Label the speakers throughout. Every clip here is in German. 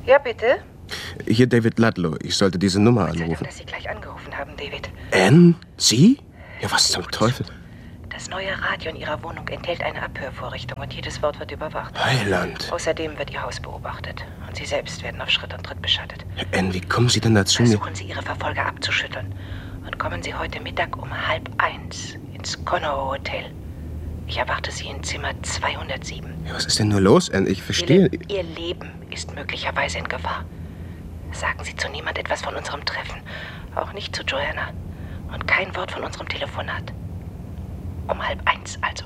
Speaker 1: Ja, bitte?
Speaker 2: Hier David Ludlow. Ich sollte diese Nummer anrufen.
Speaker 1: Dass Sie gleich angerufen haben, David.
Speaker 2: Anne? Sie? Ja, was zum Teufel?
Speaker 1: Das neue Radio in Ihrer Wohnung enthält eine Abhörvorrichtung und jedes Wort wird überwacht.
Speaker 2: Heiland.
Speaker 1: Außerdem wird Ihr Haus beobachtet und Sie selbst werden auf Schritt und Tritt beschattet.
Speaker 2: Anne, wie kommen Sie denn dazu?
Speaker 1: Versuchen Sie, Ihre Verfolger abzuschütteln und kommen Sie heute Mittag um 12:30 ins Conover Hotel. Ich erwarte Sie in Zimmer 207.
Speaker 2: Ja, was ist denn nur los, Anne? Ich verstehe.
Speaker 1: Ihr Leben ist möglicherweise in Gefahr. Sagen Sie zu niemand etwas von unserem Treffen. Auch nicht zu Joanna. Und kein Wort von unserem Telefonat. Um 12:30 also.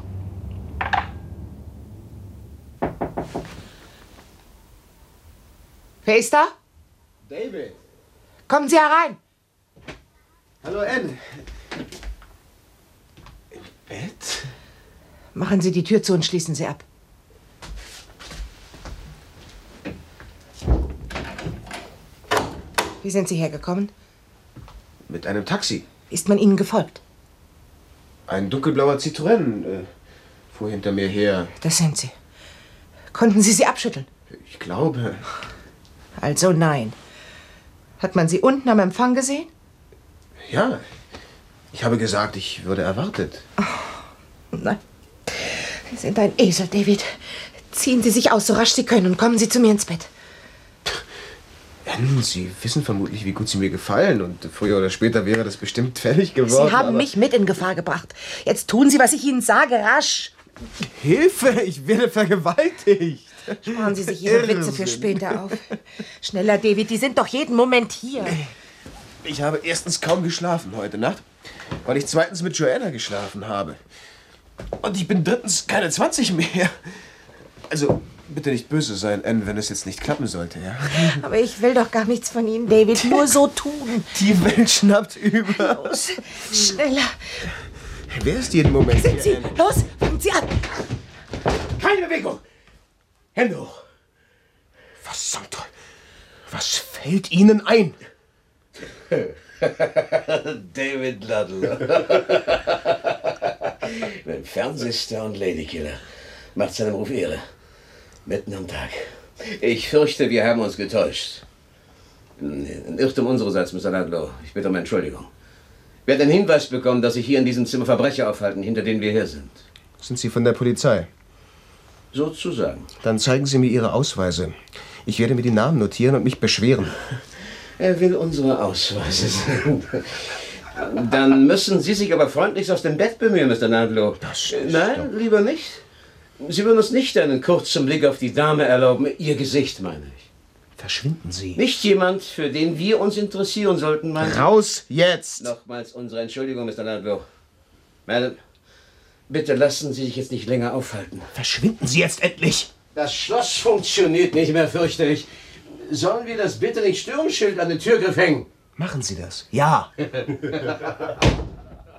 Speaker 3: Wer ist da?
Speaker 4: David.
Speaker 3: Kommen Sie herein.
Speaker 4: Hallo, Anne. Im Bett?
Speaker 3: Machen Sie die Tür zu und schließen Sie ab. Wie sind Sie hergekommen?
Speaker 4: Mit einem Taxi.
Speaker 3: Ist man Ihnen gefolgt?
Speaker 4: Ein dunkelblauer Citroën fuhr hinter mir her.
Speaker 3: Das sind Sie. Konnten Sie abschütteln?
Speaker 4: Ich glaube.
Speaker 3: Also nein. Hat man Sie unten am Empfang gesehen?
Speaker 4: Ja. Ich habe gesagt, ich würde erwartet.
Speaker 3: Oh, nein. Sie sind ein Esel, David. Ziehen Sie sich aus, so rasch Sie können, und kommen Sie zu mir ins Bett.
Speaker 4: Anne, Sie wissen vermutlich, wie gut Sie mir gefallen. Und früher oder später wäre das bestimmt fällig geworden.
Speaker 3: Sie haben mich mit in Gefahr gebracht. Jetzt tun Sie, was ich Ihnen sage, rasch.
Speaker 4: Hilfe, ich werde vergewaltigt.
Speaker 3: Sparen Sie sich Ihre Witze für später auf. Schneller, David, die sind doch jeden Moment hier.
Speaker 4: Ich habe erstens kaum geschlafen heute Nacht, weil ich zweitens mit Joanna geschlafen habe. Und ich bin drittens keine 20 mehr. Also, bitte nicht böse sein, Anne, wenn es jetzt nicht klappen sollte, ja?
Speaker 3: Aber ich will doch gar nichts von Ihnen, David. Nur so tun.
Speaker 4: Die Welt schnappt über.
Speaker 3: Los, schneller.
Speaker 4: Wer ist jeden Moment
Speaker 3: Sind Sie?
Speaker 4: Anne?
Speaker 3: Los, fangen Sie an.
Speaker 4: Keine Bewegung. Hände hoch. Was zum Teufel? Was fällt Ihnen ein?
Speaker 5: David Ludlow. Ein Fernsehstar und Ladykiller. Macht seinem Ruf Ehre. Mitten am Tag. Ich fürchte, wir haben uns getäuscht. Ein Irrtum unsererseits, Mr. Ludlow. Ich bitte um Entschuldigung. Wir hatten einen Hinweis bekommen, dass sich hier in diesem Zimmer Verbrecher aufhalten, hinter denen wir hier sind.
Speaker 4: Sind Sie von der Polizei?
Speaker 5: Sozusagen.
Speaker 4: Dann zeigen Sie mir Ihre Ausweise. Ich werde mir die Namen notieren und mich beschweren.
Speaker 5: Er will unsere Ausweise sehen. Dann müssen Sie sich aber freundlichst aus dem Bett bemühen, Mr. Ludlow. Nein, lieber nicht. Sie würden uns nicht einen kurzen Blick auf die Dame erlauben. Ihr Gesicht, meine ich.
Speaker 4: Verschwinden Sie.
Speaker 5: Nicht jemand, für den wir uns interessieren sollten, meine ich.
Speaker 4: Raus jetzt!
Speaker 5: Nochmals unsere Entschuldigung, Mr. Ludlow. Madame, bitte lassen Sie sich jetzt nicht länger aufhalten.
Speaker 4: Verschwinden Sie jetzt endlich!
Speaker 5: Das Schloss funktioniert nicht mehr, fürchte ich. Sollen wir das bitte nicht Störungsschild an den Türgriff hängen?
Speaker 4: Machen Sie das. Ja.